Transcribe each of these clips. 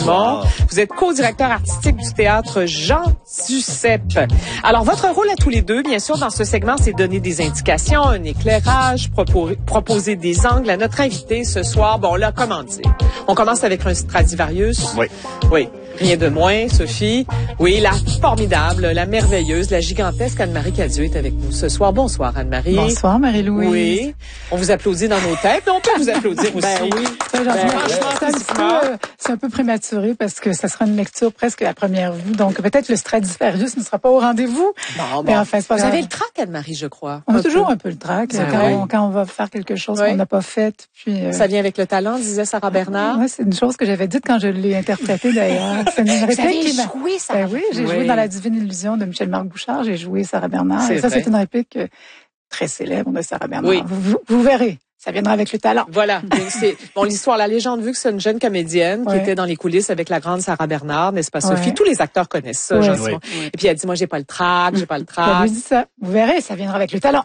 Dumont. Vous êtes co-directeur artistique du théâtre Jean Duceppe. Alors, votre rôle à tous les deux, bien sûr, dans ce segment, c'est de donner des indications, un éclairage, proposer des angles à notre invité ce soir. Bon, là, comment dire? On commence avec un Stradivarius. Oui. Oui. Rien de moins, Sophie. Oui, la formidable, la merveilleuse, la gigantesque Anne-Marie Cadieux est avec nous ce soir. Bonsoir, Anne-Marie. Bonsoir, Marie-Louise. Oui. On vous applaudit dans nos têtes, mais on peut vous applaudir aussi. Ben oui. C'est un peu prématuré parce que ça sera une lecture presque à première vue. Donc, peut-être le Stradivarius ne sera pas au rendez-vous. Bon. Mais enfin, c'est pas vous grave. avez le trac, Anne-Marie, je crois. On a toujours un peu le trac Ben quand on va faire quelque chose qu'on n'a pas fait. Puis, ça vient avec le talent, disait Sarah Bernard. Ouais, c'est une chose que j'avais dite quand je l'ai interprétée d'ailleurs. C'est une réplique qui joué Sarah. Ben oui, j'ai joué dans La Divine Illusion de Michel-Marc Bouchard. J'ai joué Sarah Bernard. Et ça, c'est une réplique très célèbre de Sarah Bernard. Oui. Vous verrez. Ça viendra avec le talent. Voilà. C'est l'histoire, la légende veut que c'est une jeune comédienne qui était dans les coulisses avec la grande Sarah Bernard, n'est-ce pas, Sophie? Tous les acteurs connaissent ça, je sais. Et puis elle dit, moi, j'ai pas le trac, j'ai pas le trac. Elle lui dit ça. Vous verrez, ça viendra avec le talent.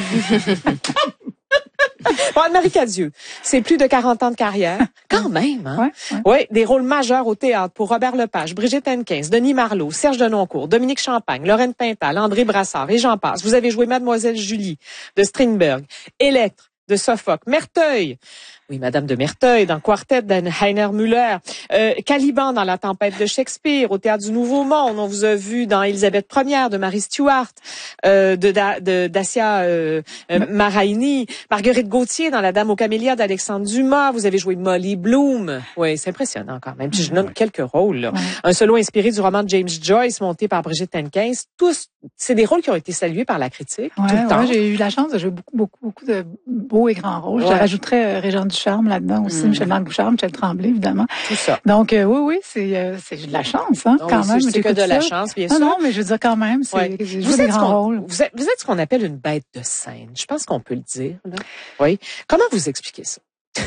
Bon, Anne-Marie Cadieux, c'est plus de 40 ans de carrière. Quand même, hein? Ouais. Des rôles majeurs au théâtre pour Robert Lepage, Brigitte Hennequin, Denis Marleau, Serge Denoncourt, Dominique Champagne, Lorraine Pintal, André Brassard et j'en passe. Vous avez joué Mademoiselle Julie de Strindberg, Électre de Sophocle, Merteuil. Oui, Madame de Merteuil, dans Quartet d'Heiner Müller. Caliban dans La Tempête de Shakespeare, au Théâtre du Nouveau Monde. On vous a vu dans Élisabeth Ier de Marie Stuart, Dacia Maraini. Marguerite Gauthier dans La Dame aux Camélias d'Alexandre Dumas. Vous avez joué Molly Bloom. Oui, c'est impressionnant quand même. Puis je nomme quelques rôles. Là. Un solo inspiré du roman de James Joyce, monté par Brigitte Hennequin. Tous, c'est des rôles qui ont été salués par la critique tout le temps. J'ai eu la chance de jouer beaucoup de beaux et grands rôles. Je rajouterais Régent Ducharme là-dedans aussi, Michel-Marc Bouchard, Michel Tremblay, évidemment. Tout ça. Donc, oui, c'est de la chance, hein, quand même. C'est que de la chance, bien sûr. Non, mais je veux dire quand même, j'ai joué des grands rôles. Vous êtes ce qu'on appelle une bête de scène. Je pense qu'on peut le dire, là. Oui. Comment vous expliquez ça?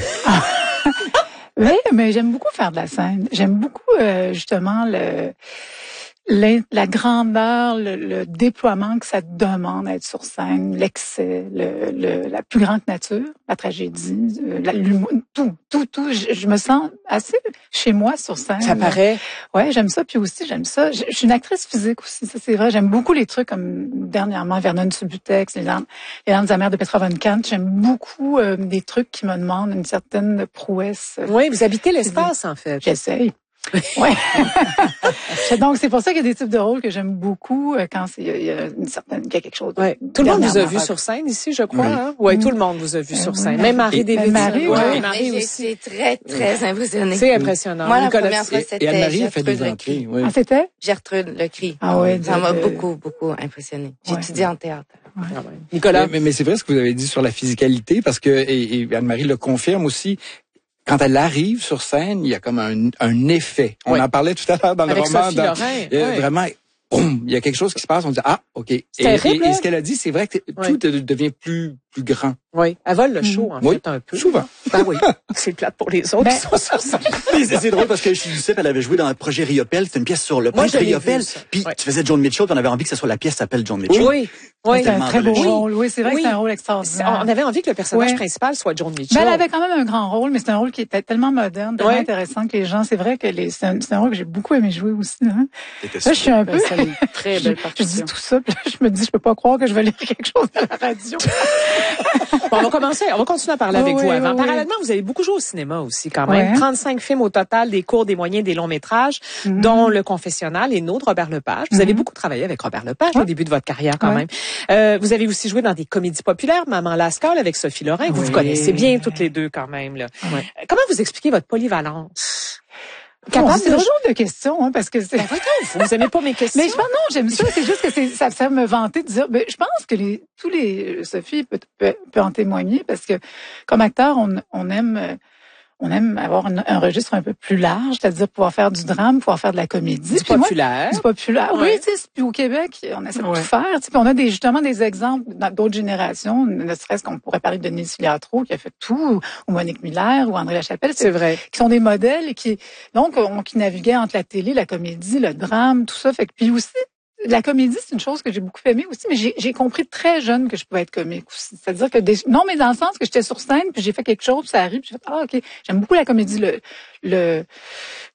Oui, mais j'aime beaucoup faire de la scène. J'aime beaucoup, justement, la grandeur, le déploiement que ça demande d'être sur scène, l'excès, la plus grande nature, la tragédie, l'humour, tout. Je me sens assez chez moi sur scène. Ça paraît. Ouais, j'aime ça. Puis aussi, j'aime ça. Je suis une actrice physique aussi, ça c'est vrai. J'aime beaucoup les trucs comme dernièrement Vernon Subutex, les larmes amères de Petra von Kant. J'aime beaucoup des trucs qui me demandent une certaine prouesse. Oui, vous habitez l'espace en fait. J'essaye. Ouais. Donc c'est pour ça qu'il y a des types de rôles que j'aime beaucoup quand il y a quelque chose. Tout le monde vous a vu sur scène ici, je crois. Hein? Oui, tout le monde vous a vu sur scène. Même Marie Davidson. Marie aussi. Très impressionnée. C'est impressionnant. Moi, la première fois, c'était Gertrude Lecry. Ah, c'était? Gertrude Lecry. Ah ouais. Ça m'a beaucoup impressionné. J'ai étudié en théâtre. Nicolas. Mais c'est vrai ce que vous avez dit sur la physicalité, parce que, et Anne-Marie le confirme aussi, quand elle arrive sur scène, il y a comme un effet. On en parlait tout à l'heure dans le roman. Sophie Lorrain. Vraiment, boum, il y a quelque chose qui se passe. On dit, OK. Et ce qu'elle a dit, c'est vrai que tout devient plus grand. Oui, elle vole le show, en fait, un peu. Souvent. Ben oui. C'est plate pour les autres qui sont sur scène. C'est drôle parce que chez Duceppe, elle avait joué dans le projet Riopelle. C'était une pièce sur le peintre Riopelle. Puis tu faisais John Mitchell, puis on avait envie que ce soit la pièce s'appelle John Mitchell. Oui. C'est un très beau rôle. Oui, c'est vrai que c'est un rôle extraordinaire. On avait envie que le personnage principal soit John Mitchell. Elle avait quand même un grand rôle, mais c'est un rôle qui était tellement moderne, tellement intéressant que les gens, c'est vrai que c'est un rôle que j'ai beaucoup aimé jouer aussi. Hein. Là, je suis un peu... Très belle partition. Je dis tout ça, puis là, je me dis, je peux pas croire que je vais lire quelque chose à la radio. Bon, on va continuer à parler avec vous avant. Parallèlement, vous avez beaucoup joué au cinéma aussi, quand même. 35 films au total, des courts, des moyens, des longs métrages, dont Le Confessionnal et Nous de Robert Lepage. Vous avez beaucoup travaillé avec Robert Lepage au début de votre carrière, quand même. Vous avez aussi joué dans des comédies populaires, Maman Lascaux avec Sophie Lorrain. Vous connaissez bien toutes les deux, quand même, là. Comment vous expliquez votre polyvalence? C'est le genre de questions, hein, parce que c'est... Vous aimez pas mes questions? Mais je pense, non, j'aime ça. C'est juste que ça me vantait de dire, je pense que Sophie peut en témoigner, parce que comme acteur, on aime avoir un registre un peu plus large, c'est-à-dire pouvoir faire du drame, pouvoir faire de la comédie. Du populaire. Oui, tu sais, puis au Québec, on essaie de tout faire. Puis on a justement des exemples dans d'autres générations, ne serait-ce qu'on pourrait parler de Denise Filiatro, qui a fait tout, ou Monique Miller, ou André Lachapelle. C'est vrai. Qui sont des modèles et qui naviguaient entre la télé, la comédie, le drame, tout ça. Fait que, puis aussi, la comédie, c'est une chose que j'ai beaucoup aimée aussi, mais j'ai compris très jeune que je pouvais être comique aussi. C'est-à-dire que non, mais dans le sens que j'étais sur scène, puis j'ai fait quelque chose, puis ça arrive, puis j'ai fait OK, j'aime beaucoup la comédie,